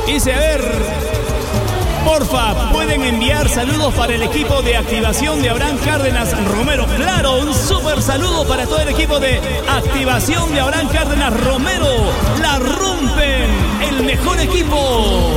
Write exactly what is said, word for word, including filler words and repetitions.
Dice, a ver, porfa, pueden enviar saludos para el equipo de activación de Abraham Cárdenas Romero. Claro, un súper saludo para todo el equipo de activación de Abraham Cárdenas Romero. La rompen, el mejor equipo.